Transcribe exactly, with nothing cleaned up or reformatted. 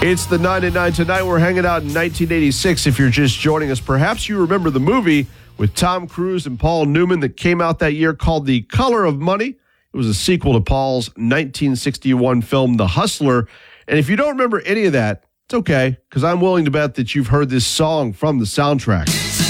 It's the nine at nine. Tonight we're hanging out in nineteen eighty-six. If you're just joining us, perhaps you remember the movie with Tom Cruise and Paul Newman that came out that year called The Color of Money. It was a sequel to Paul's nineteen sixty-one film, The Hustler. And if you don't remember any of that, it's okay, because I'm willing to bet that you've heard this song from the soundtrack.